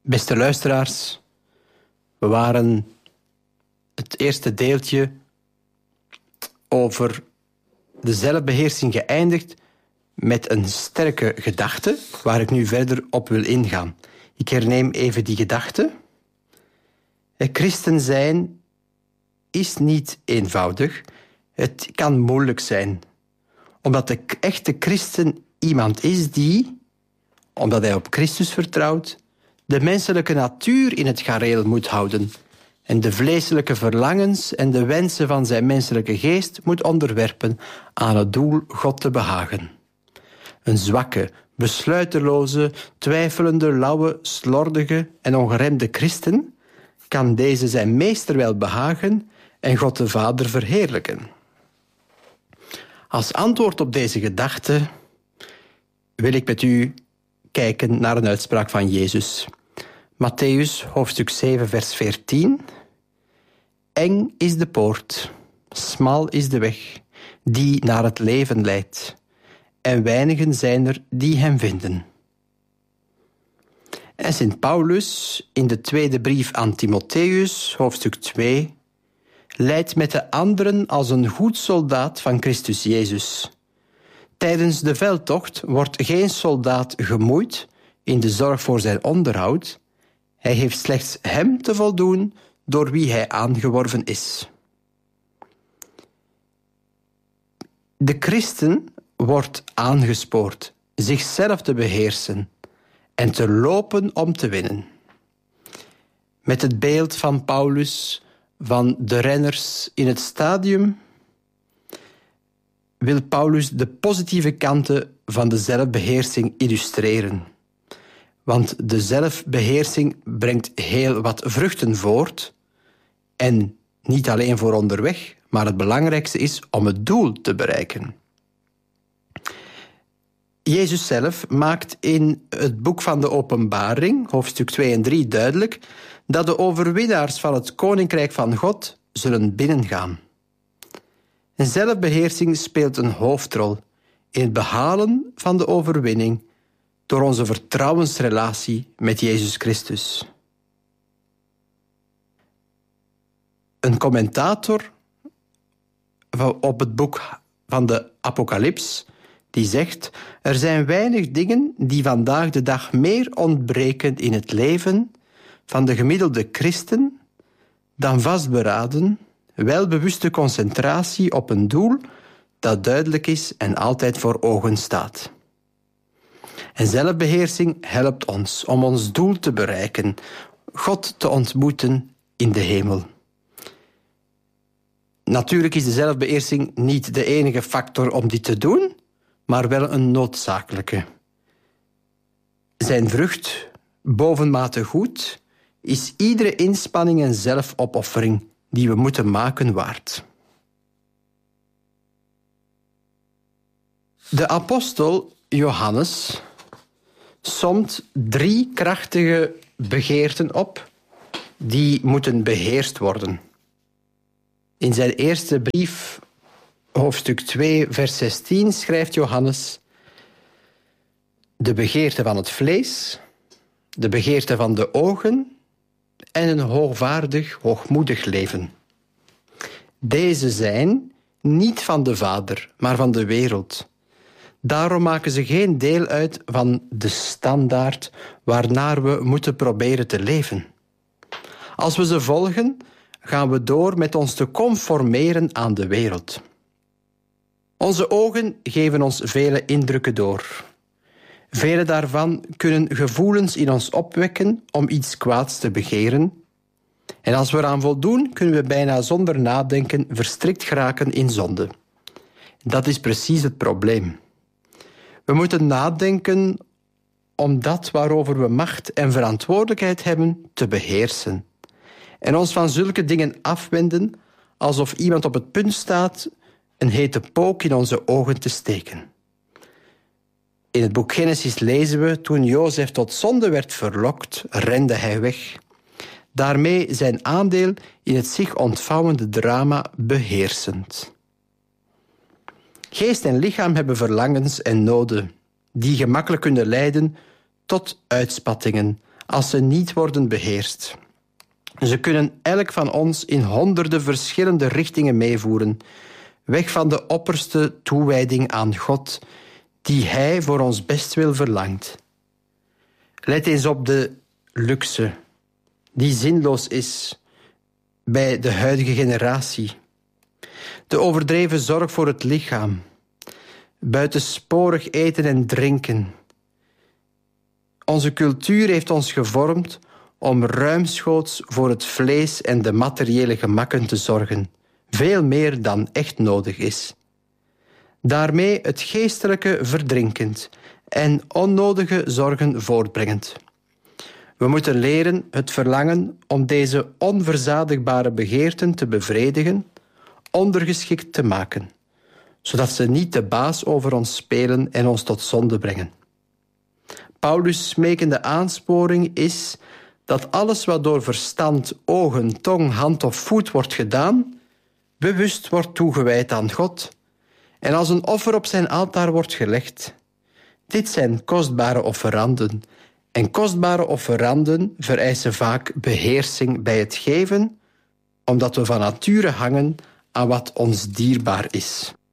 Beste luisteraars, we waren het eerste deeltje over de zelfbeheersing geëindigd met een sterke gedachte, waar ik nu verder op wil ingaan. Ik herneem even die gedachte. Christen zijn is niet eenvoudig. Het kan moeilijk zijn, omdat de echte christen iemand is die, omdat hij op Christus vertrouwt, de menselijke natuur in het gareel moet houden en de vleeselijke verlangens en de wensen van zijn menselijke geest moet onderwerpen aan het doel God te behagen. Een zwakke, besluiteloze, twijfelende, lauwe, slordige en ongeremde christen kan deze zijn meester wel behagen en God de Vader verheerlijken. Als antwoord op deze gedachte wil ik met u kijken naar een uitspraak van Jezus. Mattheüs, hoofdstuk 7, vers 14. Eng is de poort, smal is de weg, die naar het leven leidt, en weinigen zijn er die hem vinden. En Sint Paulus, in de tweede brief aan Timotheus, hoofdstuk 2, leidt met de anderen als een goed soldaat van Christus Jezus. Tijdens de veldtocht wordt geen soldaat gemoeid in de zorg voor zijn onderhoud. Hij heeft slechts hem te voldoen door wie hij aangeworven is. De christen wordt aangespoord zichzelf te beheersen en te lopen om te winnen. Met het beeld van Paulus van de renners in het stadium wil Paulus de positieve kanten van de zelfbeheersing illustreren. Want de zelfbeheersing brengt heel wat vruchten voort. En niet alleen voor onderweg, maar het belangrijkste is om het doel te bereiken. Jezus zelf maakt in het boek van de Openbaring, hoofdstuk 2 en 3, duidelijk dat de overwinnaars van het Koninkrijk van God zullen binnengaan. En zelfbeheersing speelt een hoofdrol in het behalen van de overwinning door onze vertrouwensrelatie met Jezus Christus. Een commentator op het boek van de Apocalyps die zegt: er zijn weinig dingen die vandaag de dag meer ontbreken in het leven van de gemiddelde christen dan vastberaden, welbewuste concentratie op een doel dat duidelijk is en altijd voor ogen staat. En zelfbeheersing helpt ons om ons doel te bereiken, God te ontmoeten in de hemel. Natuurlijk is de zelfbeheersing niet de enige factor om dit te doen, maar wel een noodzakelijke. Zijn vrucht, bovenmate goed, is iedere inspanning en zelfopoffering die we moeten maken waard. De apostel Johannes somt 3 krachtige begeerten op die moeten beheerst worden. In zijn eerste brief, hoofdstuk 2, vers 16, schrijft Johannes: de begeerte van het vlees, de begeerte van de ogen en een hoogvaardig, hoogmoedig leven. Deze zijn niet van de Vader, maar van de wereld. Daarom maken ze geen deel uit van de standaard waarnaar we moeten proberen te leven. Als we ze volgen, gaan we door met ons te conformeren aan de wereld. Onze ogen geven ons vele indrukken door. Vele daarvan kunnen gevoelens in ons opwekken om iets kwaads te begeren. En als we eraan voldoen, kunnen we bijna zonder nadenken verstrikt geraken in zonde. Dat is precies het probleem. We moeten nadenken om dat waarover we macht en verantwoordelijkheid hebben te beheersen. En ons van zulke dingen afwenden alsof iemand op het punt staat een hete pook in onze ogen te steken. In het boek Genesis lezen we: toen Jozef tot zonde werd verlokt, rende hij weg. Daarmee zijn aandeel in het zich ontvouwende drama beheersend. Geest en lichaam hebben verlangens en noden die gemakkelijk kunnen leiden tot uitspattingen als ze niet worden beheerst. Ze kunnen elk van ons in honderden verschillende richtingen meevoeren, weg van de opperste toewijding aan God, die Hij voor ons bestwil verlangt. Let eens op de luxe, die zinloos is bij de huidige generatie. De overdreven zorg voor het lichaam, buitensporig eten en drinken. Onze cultuur heeft ons gevormd om ruimschoots voor het vlees en de materiële gemakken te zorgen, veel meer dan echt nodig is. Daarmee het geestelijke verdrinkend en onnodige zorgen voortbrengend. We moeten leren het verlangen om deze onverzadigbare begeerten te bevredigen, ondergeschikt te maken, zodat ze niet de baas over ons spelen en ons tot zonde brengen. Paulus' smekende aansporing is dat alles wat door verstand, ogen, tong, hand of voet wordt gedaan, bewust wordt toegewijd aan God en als een offer op zijn altaar wordt gelegd. Dit zijn kostbare offeranden en kostbare offeranden vereisen vaak beheersing bij het geven, omdat we van nature hangen aan wat ons dierbaar is.